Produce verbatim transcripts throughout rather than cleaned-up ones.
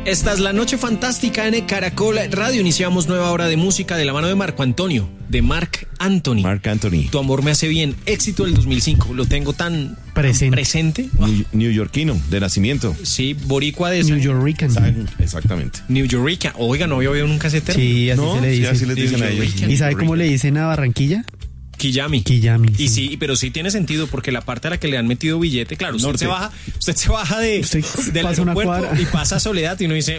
Esta es la Noche Fantástica en Caracol Radio. Iniciamos nueva hora de música de la mano de Marco Antonio, de Marc Anthony. Marc Anthony. Tu amor me hace bien. Éxito del dos mil cinco. Lo tengo tan presente. Tan presente. New, New Yorkino, de nacimiento. Sí, boricua de... New Yorkican. Exactamente. New Yorkican. Oiga, no había oído nunca ese término. Sí, así no, se le dice. Sí, así les dicen a ellos. ¿Y sabe cómo le dicen a Barranquilla? Quillami. Quillami. Y sí. sí, pero sí tiene sentido porque la parte a la que le han metido billete, claro, usted Norte. se baja, usted se baja de Usted del pasa una aeropuerto cuadra. y pasa a Soledad y uno dice,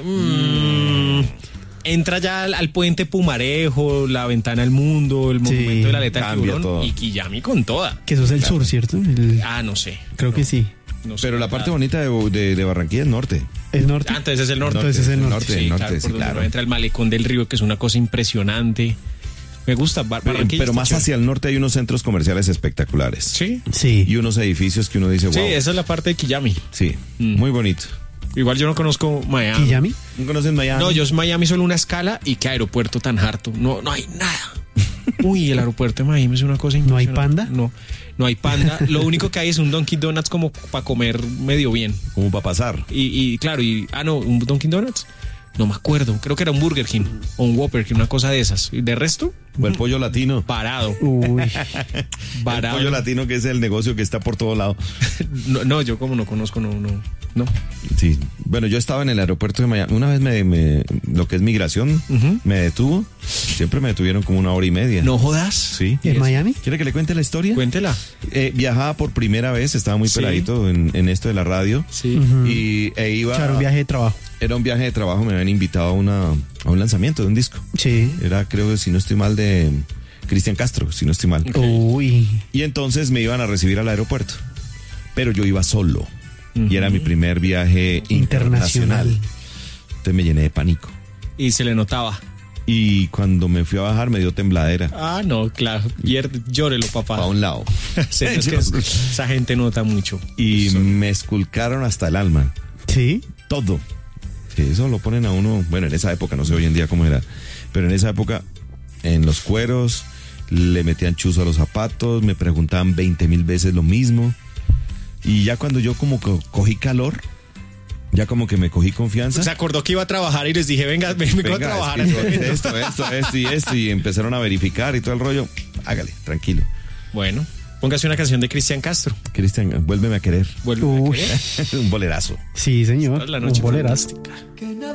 mmm, entra ya al, al puente Pumarejo, la ventana al mundo, el monumento Sí, de la aleta del cambia tiburón todo. y Quillami con toda. Que eso es el sur, ¿cierto? El- Ah, no sé. creo que sí. No sé. Pero la parte bonita de, de, de Barranquilla es norte. ¿Es norte? Ah, entonces es el norte. Entonces es el norte. Sí, el norte, claro, sí, por donde claro. uno entra el malecón del río, que es una cosa impresionante. Me gusta. Bar- Pero, Barranquilla pero está más chévere. hacia el norte hay unos centros comerciales espectaculares. Sí. Sí. Y unos edificios que uno dice, wow. Sí, esa es la parte de Quillami. Sí, Mm. muy bonito. Igual yo no conozco Miami. ¿Quillami? ¿No conocen Miami? No, yo es Miami solo una escala y qué aeropuerto tan harto. No, no hay nada. Uy, el aeropuerto de Miami es una cosa ¿No hay impresionante. panda? No, no hay panda. Lo único que hay es un Dunkin' Donuts como para comer medio bien. Como para pasar. Y, y claro, y ah no, un Dunkin' Donuts. No me acuerdo, creo que era un Burger King o un Whopper King, una cosa de esas. Y de resto, O el pollo latino. varado. Uy. El Varado. pollo latino, que es el negocio que está por todo lado. No, no, yo como no conozco, no, no, no. Sí. Bueno, yo estaba en el aeropuerto de Miami. Una vez me, me- lo que es migración, Ujú. me detuvo. Siempre me detuvieron como una hora y media. No jodas. Sí. ¿En Miami? ¿Quiere que le cuente la historia? Cuéntela. Eh, viajaba por primera vez, estaba muy Sí. peladito en, en esto de la radio. Sí. Ujú. Y e iba. Claro, un viaje de trabajo. Era un viaje de trabajo, me habían invitado a, una, a un lanzamiento de un disco. Sí. Era, creo que si no estoy mal, de Cristian Castro, si no estoy mal. Uy. Y entonces me iban a recibir al aeropuerto. Pero yo iba solo. Y era mi primer viaje internacional. Internacional. Entonces me llené de pánico. Y se le notaba. Y cuando me fui a bajar me dio tembladera. Ah, no, claro. Pierde, llórelo, papá. A un lado. Sí, es que es- esa gente nota mucho. Y Son- me esculcaron hasta el alma. Sí. Todo. Sí, eso lo ponen a uno, bueno, en esa época, no sé hoy en día cómo era, pero en esa época, en los cueros, le metían chuzo a los zapatos, me preguntaban veinte mil veces lo mismo. Y ya cuando yo como co- cogí calor, ya como que me cogí confianza. Se acordó que iba a trabajar y les dije, venga, vengo Venga, a trabajar. es que esto, esto, esto y esto, y empezaron a verificar y todo el rollo. Hágale, tranquilo. Bueno, póngase una canción de Cristian Castro. Cristian, vuélveme a querer. Vuelve Uy. a querer. Un bolerazo. Sí, señor. La noche Un bolerazo. fantástica.